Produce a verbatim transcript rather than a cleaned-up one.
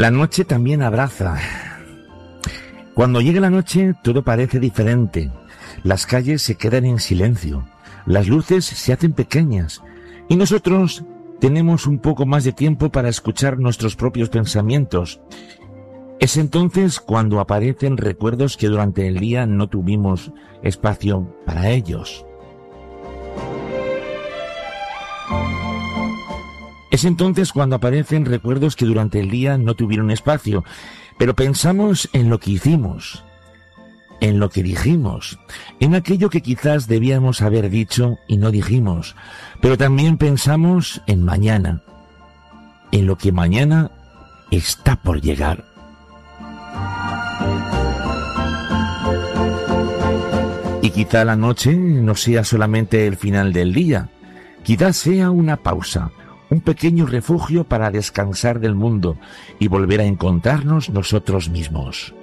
La noche también abraza. Cuando llega la noche, todo parece diferente. Las calles se quedan en silencio, las luces se hacen pequeñas y nosotros tenemos un poco más de tiempo para escuchar nuestros propios pensamientos. Es entonces cuando aparecen recuerdos que durante el día no tuvimos espacio para ellos. Es entonces cuando aparecen recuerdos que durante el día no tuvieron espacio, pero pensamos en lo que hicimos, en lo que dijimos, en aquello que quizás debíamos haber dicho y no dijimos, pero también pensamos en mañana, en lo que mañana está por llegar. Y quizá la noche no sea solamente el final del día, quizás sea una pausa, un pequeño refugio para descansar del mundo y volver a encontrarnos nosotros mismos.